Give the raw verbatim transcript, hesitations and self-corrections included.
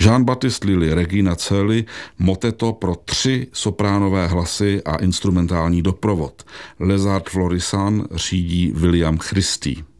Jean-Baptiste Lully, Regina Coeli, moteto pro tři sopránové hlasy a instrumentální doprovod. Les Arts Florissants řídí William Christie.